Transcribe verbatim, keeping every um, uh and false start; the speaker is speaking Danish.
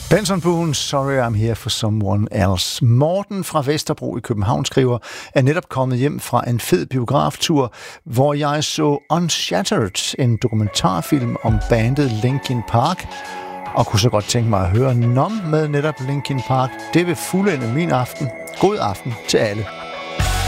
Benson Boone, Sorry I'm Here for Someone Else. Morten fra Vesterbro i København skriver, er netop kommet hjem fra en fed biograftur, hvor jeg så Unshattered, en dokumentarfilm om bandet Linkin Park, og kunne så godt tænke mig at høre Numb med netop Linkin Park. Det vil fuldende min aften. God aften til alle.